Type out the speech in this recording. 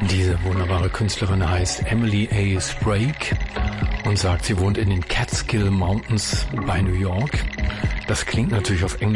Diese wunderbare Künstlerin heißt Emily A. Sprague und sagt, sie wohnt in den Catskill Mountains bei New York. Das klingt natürlich auf Englisch